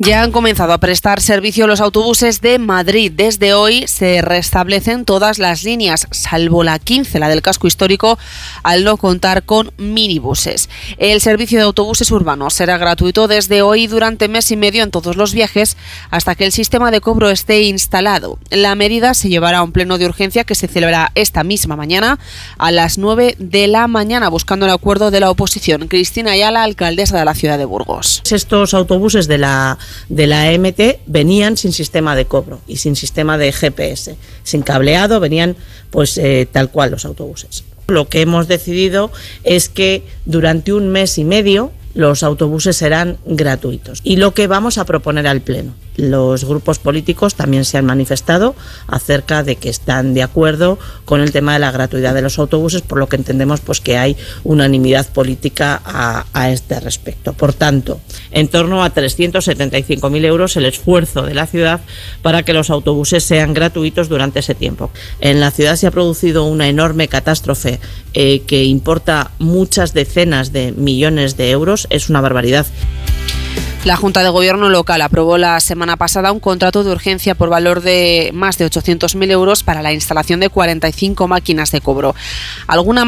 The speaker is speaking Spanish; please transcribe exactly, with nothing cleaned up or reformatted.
Ya han comenzado a prestar servicio los autobuses de Madrid. Desde hoy se restablecen todas las líneas, salvo la quince, la del casco histórico, al no contar con minibuses. El servicio de autobuses urbanos será gratuito desde hoy durante mes y medio en todos los viajes hasta que el sistema de cobro esté instalado. La medida se llevará a un pleno de urgencia que se celebrará esta misma mañana a las nueve de la mañana, buscando el acuerdo de la oposición. Cristina Ayala, alcaldesa de la ciudad de Burgos. Estos autobuses de la de la E M T venían sin sistema de cobro y sin sistema de G P S, sin cableado, venían pues eh, tal cual los autobuses. Lo que hemos decidido es que durante un mes y medio los autobuses serán gratuitos y lo que vamos a proponer al Pleno. Los grupos políticos también se han manifestado acerca de que están de acuerdo con el tema de la gratuidad de los autobuses, por lo que entendemos pues que hay unanimidad política a, a este respecto. Por tanto, en torno a trescientos setenta y cinco mil euros el esfuerzo de la ciudad para que los autobuses sean gratuitos durante ese tiempo. En la ciudad se ha producido una enorme catástrofe eh, que importa muchas decenas de millones de euros, es una barbaridad. La Junta de Gobierno local aprobó la semana pasada un contrato de urgencia por valor de más de ochocientos mil euros para la instalación de cuarenta y cinco máquinas de cobro. Alguna